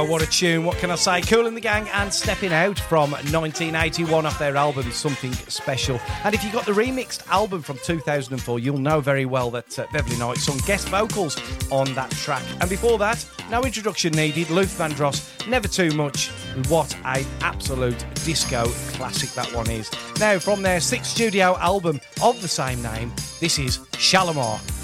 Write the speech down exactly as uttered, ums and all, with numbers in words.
What a tune, what can I say? Kool and the Gang and Stepping Out from nineteen eighty-one off their album Something Special. And if you got the remixed album from two thousand four, you'll know very well that uh, Beverly Knight sung guest vocals on that track. And before that, no introduction needed, Luther Vandross, Never Too Much. What an absolute disco classic that one is. Now, from their sixth studio album of the same name, this is Shalimar.